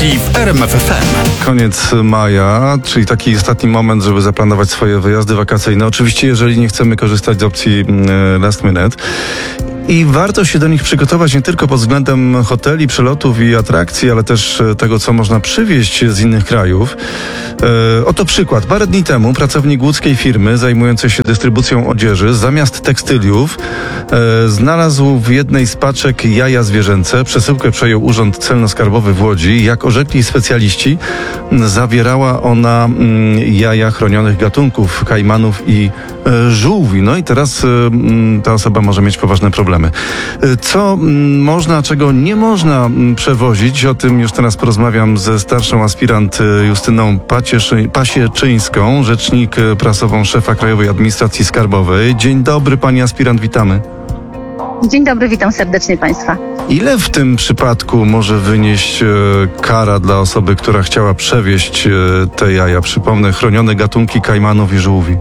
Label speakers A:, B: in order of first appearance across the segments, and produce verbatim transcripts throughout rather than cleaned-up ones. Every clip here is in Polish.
A: wakacji w R M F F M.
B: Koniec maja, czyli taki ostatni moment, żeby zaplanować swoje wyjazdy wakacyjne. Oczywiście, jeżeli nie chcemy korzystać z opcji last minute. I warto się do nich przygotować nie tylko pod względem hoteli, przelotów i atrakcji, ale też tego, co można przywieźć z innych krajów. E, oto przykład. Parę dni temu pracownik łódzkiej firmy zajmującej się dystrybucją odzieży zamiast tekstyliów e, znalazł w jednej z paczek jaja zwierzęce. Przesyłkę przejął Urząd Celno-Skarbowy w Łodzi. Jak orzekli specjaliści, zawierała ona mm, jaja chronionych gatunków, kajmanów i e, żółwi. No i teraz e, ta osoba może mieć poważne problemy. Co można, czego nie można przewozić, o tym już teraz porozmawiam ze starszą aspirant Justyną Pasieczyńską, rzecznik prasową szefa Krajowej Administracji Skarbowej. Dzień dobry, pani aspirant, witamy.
C: Dzień dobry, witam serdecznie państwa.
B: Ile w tym przypadku może wynieść e, kara dla osoby, która chciała przewieźć e, te jaja? Przypomnę, chronione gatunki kajmanów i żółwi.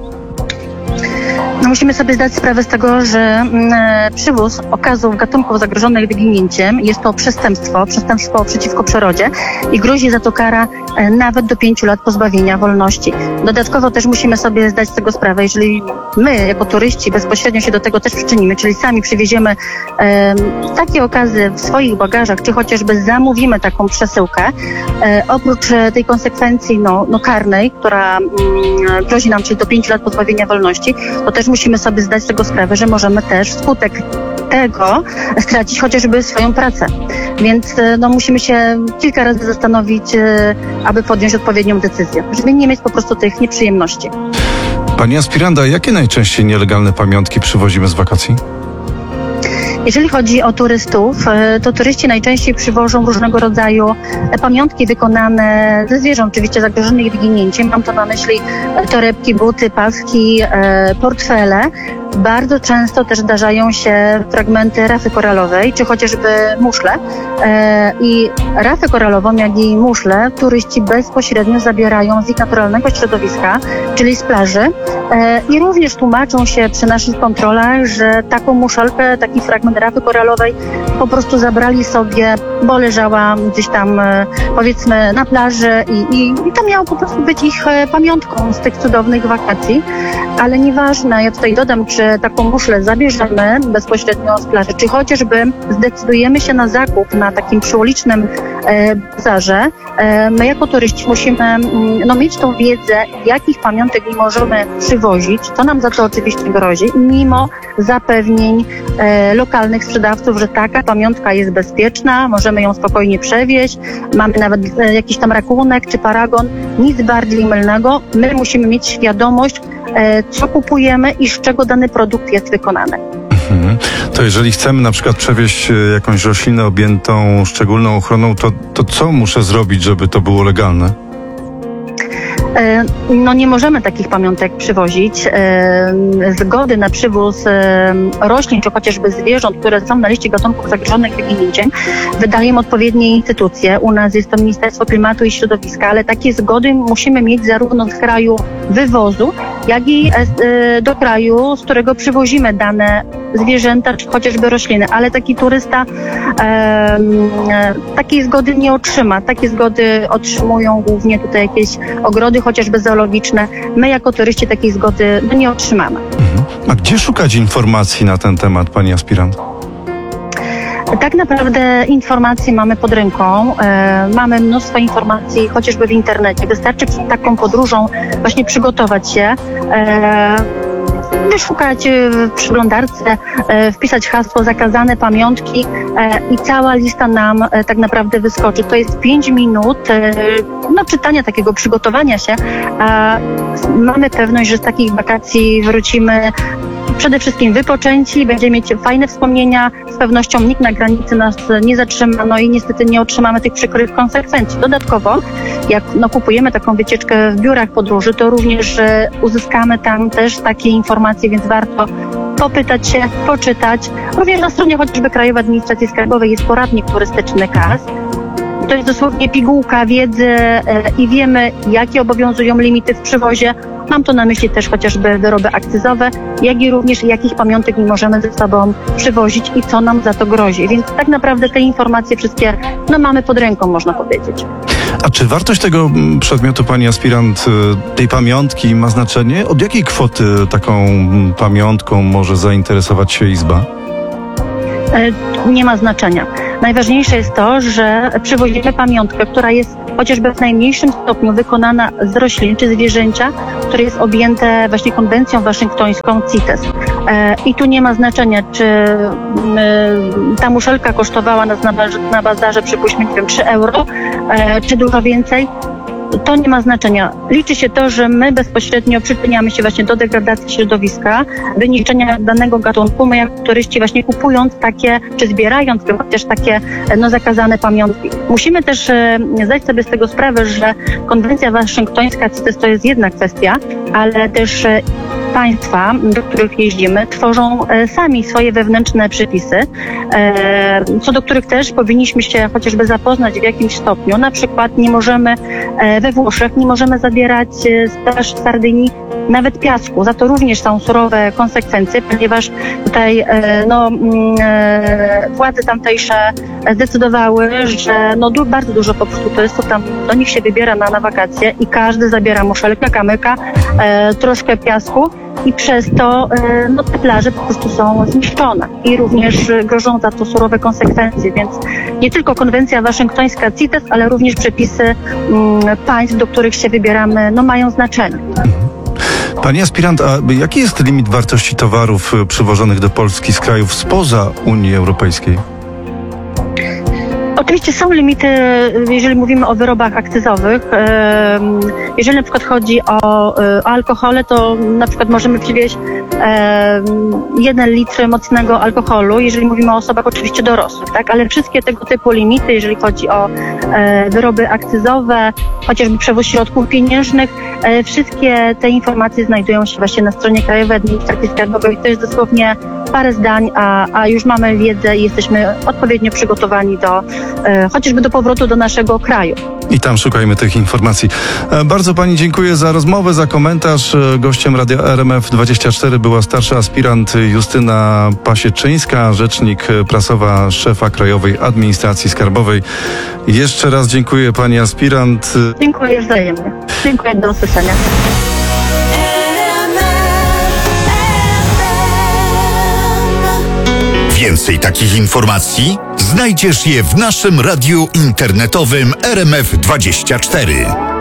C: No musimy sobie zdać sprawę z tego, że e, przywóz okazów gatunków zagrożonych wyginięciem jest to przestępstwo, przestępstwo przeciwko przyrodzie i grozi za to kara e, nawet do pięciu lat pozbawienia wolności. Dodatkowo też musimy sobie zdać z tego sprawę, jeżeli my jako turyści bezpośrednio się do tego też przyczynimy, czyli sami przywieziemy e, takie okazy w swoich bagażach, czy chociażby zamówimy taką przesyłkę, e, oprócz tej konsekwencji no, no karnej, która mm, grozi nam, czyli do pięciu lat pozbawienia wolności, to też musimy sobie zdać z tego sprawę, że możemy też wskutek tego stracić chociażby swoją pracę. Więc no, musimy się kilka razy zastanowić, aby podjąć odpowiednią decyzję, żeby nie mieć po prostu tych nieprzyjemności.
B: Pani aspiranta, jakie najczęściej nielegalne pamiątki przywozimy z wakacji?
C: Jeżeli chodzi o turystów, to turyści najczęściej przywożą różnego rodzaju pamiątki wykonane ze zwierząt, oczywiście zagrożonych wyginięciem. Mam to na myśli torebki, buty, paski, portfele. Bardzo często też zdarzają się fragmenty rafy koralowej, czy chociażby muszle. I rafę koralową, jak i muszle, turyści bezpośrednio zabierają z ich naturalnego środowiska, czyli z plaży. I również tłumaczą się przy naszych kontrolach, że taką muszelkę, taki fragment rafy koralowej po prostu zabrali sobie, bo leżała gdzieś tam, powiedzmy, na plaży i, i, i to miało po prostu być ich pamiątką z tych cudownych wakacji. Ale nieważne, ja tutaj dodam, czy taką muszlę zabierzemy bezpośrednio z plaży, czy chociażby zdecydujemy się na zakup na takim przyulicznym e, bazarze, e, my jako turyści musimy no, mieć tą wiedzę, jakich pamiątek nie możemy przywozić, co nam za to oczywiście grozi, mimo zapewnień e, lokalnych sprzedawców, że taka pamiątka jest bezpieczna, możemy ją spokojnie przewieźć, mamy nawet e, jakiś tam rachunek czy paragon, nic bardziej mylnego. My musimy mieć świadomość, e, co kupujemy i z czego dany produkt jest wykonany.
B: Mhm. To jeżeli chcemy na przykład przewieźć jakąś roślinę objętą szczególną ochroną, to, to co muszę zrobić, żeby to było legalne?
C: No nie możemy takich pamiątek przywozić. Zgody na przywóz roślin, czy chociażby zwierząt, które są na liście gatunków zagrożonych wyginięciem, wydają odpowiednie instytucje. U nas jest to Ministerstwo Klimatu i Środowiska, ale takie zgody musimy mieć zarówno z kraju wywozu, jak i do kraju, z którego przywozimy dane zwierzęta, czy chociażby rośliny. Ale taki turysta e, takiej zgody nie otrzyma. Takie zgody otrzymują głównie tutaj jakieś ogrody, chociażby zoologiczne. My jako turyści takiej zgody no, nie otrzymamy.
B: Mhm. A gdzie szukać informacji na ten temat, pani aspirant?
C: Tak naprawdę informacji mamy pod ręką, e, mamy mnóstwo informacji chociażby w internecie. Wystarczy przed taką podróżą właśnie przygotować się, e, wyszukać w przeglądarce, e, wpisać hasło zakazane pamiątki e, i cała lista nam e, tak naprawdę wyskoczy. To jest pięć minut e, no, czytania, takiego przygotowania się, a mamy pewność, że z takich wakacji wrócimy przede wszystkim wypoczęci, będziemy mieć fajne wspomnienia, z pewnością nikt na granicy nas nie zatrzyma, no i niestety nie otrzymamy tych przykrych konsekwencji. Dodatkowo, jak no, kupujemy taką wycieczkę w biurach podróży, to również e, uzyskamy tam też takie informacje, więc warto popytać się, poczytać. Również na stronie chociażby Krajowej Administracji Skarbowej jest poradnik turystyczny K A S. to jest dosłownie pigułka wiedzy e, i wiemy, jakie obowiązują limity w przywozie. Mam tu na myśli też chociażby wyroby akcyzowe, jak i również jakich pamiątek nie możemy ze sobą przywozić i co nam za to grozi. Więc tak naprawdę te informacje wszystkie no, mamy pod ręką, można powiedzieć.
B: A czy wartość tego mm, przedmiotu, pani aspirant, y, tej pamiątki ma znaczenie? Od jakiej kwoty taką mm, pamiątką może zainteresować się Izba?
C: E, Nie ma znaczenia. Najważniejsze jest to, że przywozimy pamiątkę, która jest chociażby w najmniejszym stopniu wykonana z roślin czy zwierzęcia, które jest objęte właśnie konwencją waszyngtońską CITES. E, I tu nie ma znaczenia, czy y, ta muszelka kosztowała nas na, na bazarze, przypuśćmy, nie wiem, trzy euro, e, czy dużo więcej. To nie ma znaczenia. Liczy się to, że my bezpośrednio przyczyniamy się właśnie do degradacji środowiska, wyniszczenia danego gatunku. My jako turyści właśnie kupując takie, czy zbierając chociaż takie no, zakazane pamiątki. Musimy też e, zdać sobie z tego sprawę, że konwencja waszyngtońska CITES to jest jedna kwestia, ale też e, państwa, do których jeździmy, tworzą e, sami swoje wewnętrzne przepisy, e, co do których też powinniśmy się chociażby zapoznać w jakimś stopniu. Na przykład nie możemy e, we Włoszech nie możemy zabierać e, z plaż w Sardynii nawet piasku. Za to również są surowe konsekwencje, ponieważ tutaj e, no, mm, e, władze tamtejsze zdecydowały, że no, du- bardzo dużo po prostu turystów tam do nich się wybiera na, na wakacje i każdy zabiera muszelkę, kamyka, e, troszkę piasku. I przez to e, no, te plaże po prostu są zniszczone i również e, grożą za to surowe konsekwencje, więc nie tylko konwencja waszyngtońska CITES, ale również przepisy mm, państw, do których się wybieramy, no, mają znaczenie.
B: Pani aspirant, a jaki jest limit wartości towarów y, przywożonych do Polski z krajów spoza Unii Europejskiej?
C: Oczywiście są limity, jeżeli mówimy o wyrobach akcyzowych. Em, Jeżeli na przykład chodzi o, e, o alkohole, to na przykład możemy przywieźć em, jeden litr mocnego alkoholu, jeżeli mówimy o osobach oczywiście dorosłych, tak? Ale wszystkie tego typu limity, jeżeli chodzi o e, wyroby akcyzowe, chociażby przewóz środków pieniężnych, e, wszystkie te informacje znajdują się właśnie na stronie Krajowej Administracji Skarbowej. To jest dosłownie parę zdań, a, a już mamy wiedzę i jesteśmy odpowiednio przygotowani do e, chociażby do powrotu do naszego kraju.
B: I tam szukajmy tych informacji. E, Bardzo pani dziękuję za rozmowę, za komentarz. E, Gościem Radia R M F dwadzieścia cztery była starsza aspirant Justyna Pasieczyńska, rzecznik prasowa szefa Krajowej Administracji Skarbowej. Jeszcze raz dziękuję pani aspirant.
C: Dziękuję wzajemnie. Dziękuję, do usłyszenia.
A: Więcej takich informacji znajdziesz je w naszym radiu internetowym R M F dwadzieścia cztery.